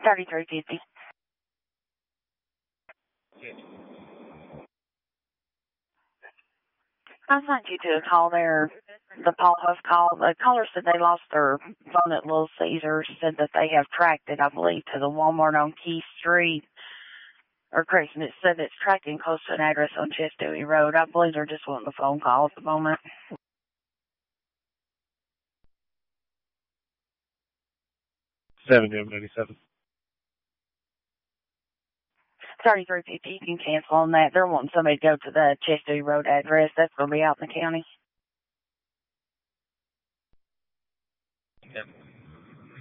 3350. I sent you to a call there. The Paul Huff call. The caller said they lost their phone at Little Caesars. Said that they have tracked it, I believe, to the Walmart on Key Street. Or correction, it said it's tracking close to an address on Chestatee Road. I believe they're just wanting the phone call at the moment. 7797. 3350, you can cancel on that. They're wanting somebody to go to the Chestatee Road address. That's going to be out in the county. Yep.